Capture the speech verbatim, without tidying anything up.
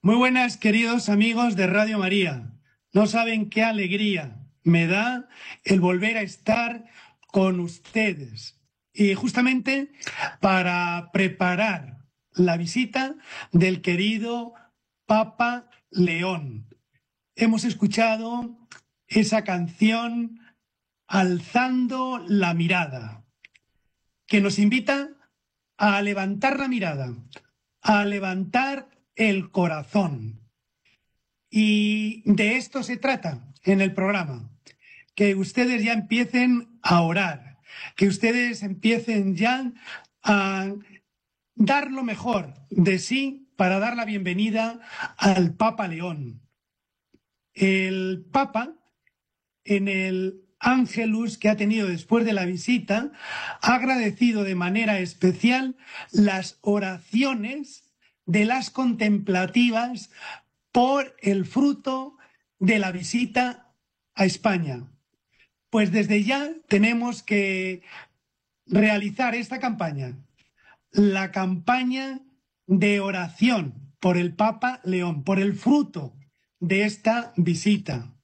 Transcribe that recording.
Muy buenas, queridos amigos de Radio María. No saben qué alegría me da el volver a estar con ustedes. Y justamente para preparar la visita del querido Papa León. Hemos escuchado esa canción Alzando la mirada, que nos invita a levantar la mirada, a levantar el corazón. Y de esto se trata en el programa, que ustedes ya empiecen a orar, que ustedes empiecen ya a dar lo mejor de sí para dar la bienvenida al Papa León. El Papa, en el Ángelus que ha tenido después de la visita, ha agradecido de manera especial las oraciones de las contemplativas por el fruto de la visita a España. Pues desde ya tenemos que realizar esta campaña, la campaña de oración por el Papa León, por el fruto de esta visita.